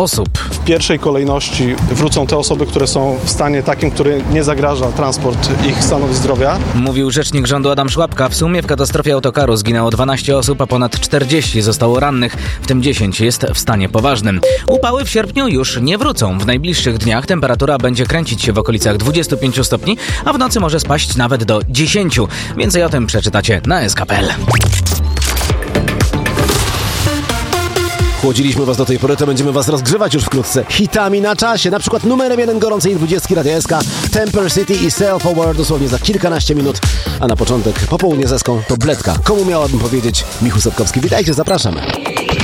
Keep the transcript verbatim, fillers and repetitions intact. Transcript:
osób. W pierwszej kolejności wrócą te osoby, które są w stanie takim, który nie zagraża transport ich stanowi zdrowia. Mówił rzecznik rządu Adam Szłapka. W sumie w katastrofie autokaru zginęło dwanaście osób, a ponad czterdzieści zostało rannych, w tym dziesięć jest w stanie poważnym. Upały w sierpniu już nie wrócą. W najbliższych dniach temperatura będzie kręcić się w okolicach dwudziestu pięciu stopni, a w nocy może spaść nawet do dziesięciu. Więcej o tym przeczytacie na es ka kropka pe el. Chłodziliśmy was do tej pory, to będziemy was rozgrzewać już wkrótce hitami na czasie. Na przykład numerem jeden gorącej dwudziestki Radia S K, Temper City i Self Aware dosłownie za kilkanaście minut. A na początek popołudnie zeską to Bledka. Komu miałabym powiedzieć? Michu Sotkowski. Witajcie, zapraszamy.